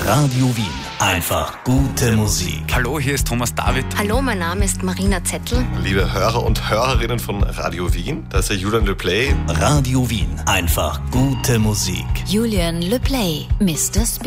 Radio Wien. Einfach gute Musik. Hallo, hier ist Thomas David. Hallo, mein Name ist Marina Zettel. Liebe Hörer und Hörerinnen von Radio Wien, das ist der Julian Le Play. Radio Wien. Einfach gute Musik. Julian Le Play, Mr. Speed.